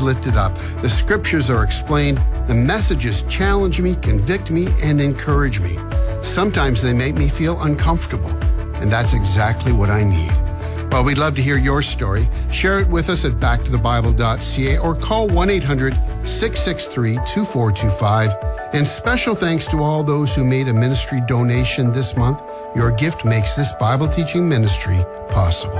lifted up. The scriptures are explained. The messages challenge me, convict me, and encourage me. Sometimes they make me feel uncomfortable, and that's exactly what I need. Well, we'd love to hear your story. Share it with us at backtothebible.ca or call 1-800-663-2425. And special thanks to all those who made a ministry donation this month. Your gift makes this Bible teaching ministry possible.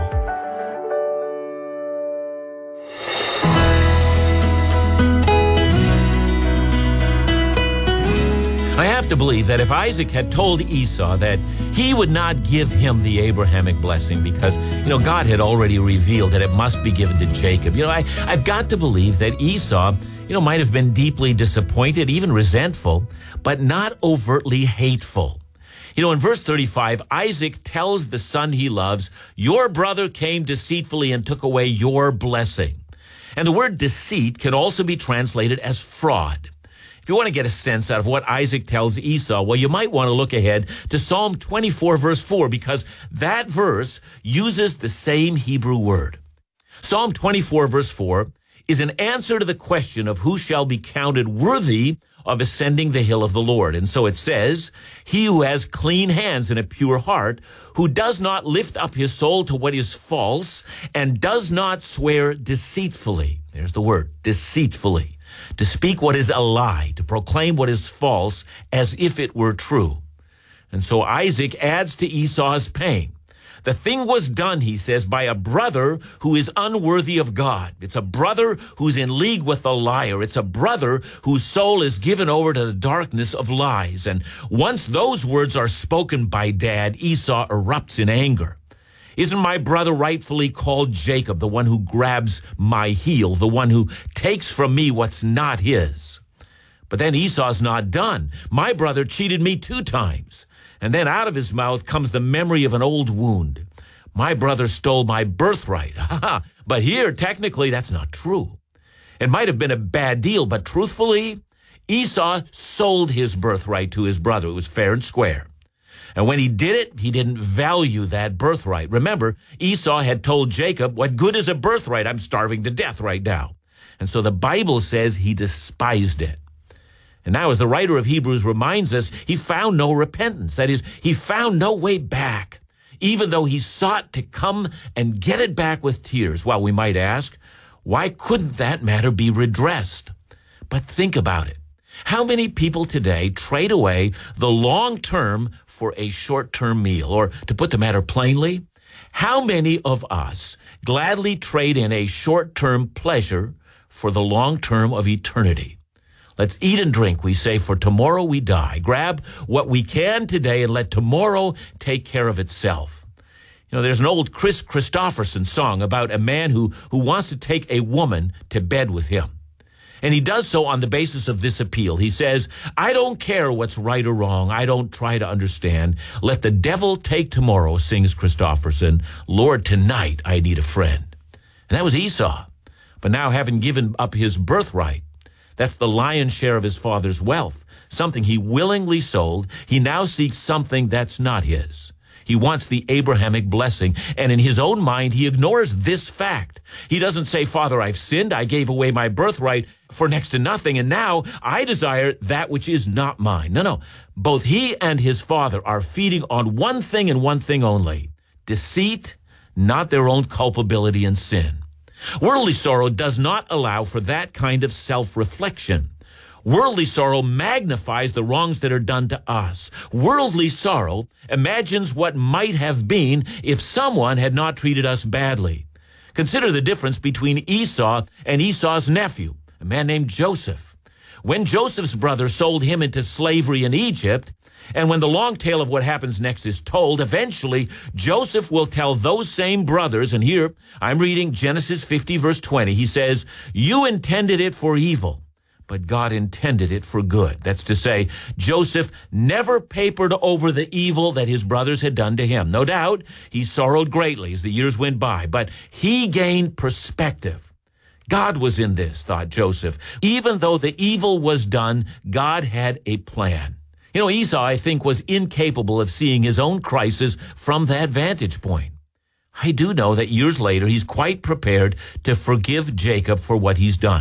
I have to believe that if Isaac had told Esau that he would not give him the Abrahamic blessing because, God had already revealed that it must be given to Jacob. I've got to believe that Esau, might have been deeply disappointed, even resentful, but not overtly hateful. In verse 35, Isaac tells the son he loves, "Your brother came deceitfully and took away your blessing." And the word deceit can also be translated as fraud. If you want to get a sense out of what Isaac tells Esau, well, you might want to look ahead to Psalm 24, verse 4, because that verse uses the same Hebrew word. Psalm 24, verse 4, is an answer to the question of who shall be counted worthy of ascending the hill of the Lord. And so it says, "He who has clean hands and a pure heart, who does not lift up his soul to what is false, and does not swear deceitfully." There's the word, deceitfully. To speak what is a lie, to proclaim what is false as if it were true. And so Isaac adds to Esau's pain. The thing was done, he says, by a brother who is unworthy of God. It's a brother who's in league with a liar. It's a brother whose soul is given over to the darkness of lies. And once those words are spoken by Dad, Esau erupts in anger. Isn't my brother rightfully called Jacob, the one who grabs my heel, the one who takes from me what's not his? But then Esau's not done. My brother cheated me 2 times. And then out of his mouth comes the memory of an old wound. My brother stole my birthright. But here, technically, that's not true. It might have been a bad deal, but truthfully, Esau sold his birthright to his brother. It was fair and square. And when he did it, he didn't value that birthright. Remember, Esau had told Jacob, "What good is a birthright? I'm starving to death right now." And so the Bible says he despised it. And now, as the writer of Hebrews reminds us, he found no repentance. That is, he found no way back, even though he sought to come and get it back with tears. Well, we might ask, why couldn't that matter be redressed? But think about it. How many people today trade away the long term for a short-term meal? Or to put the matter plainly, how many of us gladly trade in a short-term pleasure for the long term of eternity? Let's eat and drink, we say, for tomorrow we die. Grab what we can today and let tomorrow take care of itself. There's an old Chris Christopherson song about a man who wants to take a woman to bed with him. And he does so on the basis of this appeal. He says, "I don't care what's right or wrong. I don't try to understand. Let the devil take tomorrow," sings Christopherson. "Lord, tonight I need a friend." And that was Esau. But now, having given up his birthright, that's the lion's share of his father's wealth, something he willingly sold, he now seeks something that's not his. He wants the Abrahamic blessing, and in his own mind, he ignores this fact. He doesn't say, "Father, I've sinned. I gave away my birthright for next to nothing, and now I desire that which is not mine." No. Both he and his father are feeding on one thing and one thing only: deceit, not their own culpability and sin. Worldly sorrow does not allow for that kind of self-reflection. Worldly sorrow magnifies the wrongs that are done to us. Worldly sorrow imagines what might have been if someone had not treated us badly. Consider the difference between Esau and Esau's nephew, a man named Joseph. When Joseph's brother sold him into slavery in Egypt, and when the long tale of what happens next is told, eventually Joseph will tell those same brothers, and here I'm reading Genesis 50, verse 20. He says, "You intended it for evil, but God intended it for good." That's to say, Joseph never papered over the evil that his brothers had done to him. No doubt, he sorrowed greatly as the years went by, but he gained perspective. God was in this, thought Joseph. Even though the evil was done, God had a plan. Esau, I think, was incapable of seeing his own crisis from that vantage point. I do know that years later, he's quite prepared to forgive Jacob for what he's done.